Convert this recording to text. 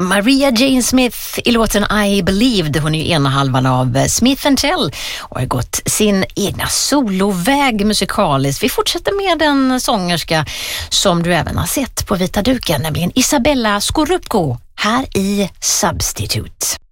Maria Jane Smith i låten I Believed. Hon är ju ena halvan av Smith & Tell och har gått sin egna soloväg musikaliskt. Vi fortsätter med en sångerska som du även har sett på vita duken, nämligen Isabella Scorupco här i Substitute.